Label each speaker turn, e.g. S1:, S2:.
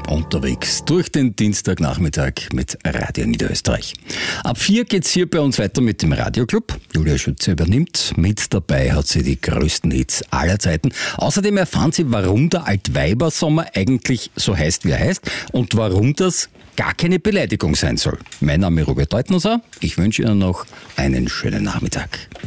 S1: unterwegs durch den Dienstagnachmittag mit Radio Niederösterreich. Ab 4 geht's hier bei uns weiter mit dem Radioclub. Julia Schütze übernimmt. Mit dabei hat sie die größten Hits aller Zeiten. Außerdem erfahren Sie, warum der Altweibersommer eigentlich so heißt, wie er heißt und warum das gar keine Beleidigung sein soll. Mein Name ist Robert Deutnusser. Ich wünsche Ihnen noch einen schönen Nachmittag.